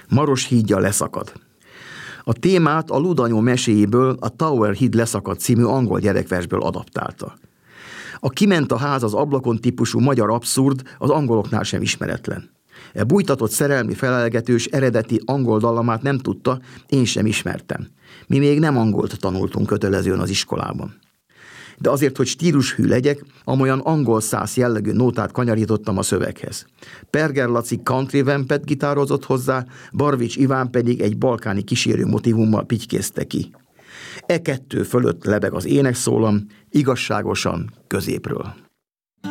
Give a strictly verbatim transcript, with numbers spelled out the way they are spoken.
Maros hídja leszakad. A témát a Ludanyó meséjéből, a Tower híd leszakad című angol gyerekversből adaptálta. A Kiment a ház az ablakon típusú magyar abszurd az angoloknál sem ismeretlen. E bújtatott szerelmi felelgetős eredeti angol dallamát nem tudta, én sem ismertem. Mi még nem angolt tanultunk kötelezően az iskolában. De azért, hogy stílushű legyek, amolyan angol szász jellegű nótát kanyarítottam a szöveghez. Perger Laci country vampet gitározott hozzá, Barvics Iván pedig egy balkáni kísérő motívummal pitykézte ki. E kettő fölött lebeg az énekszólam, igazságosan középről.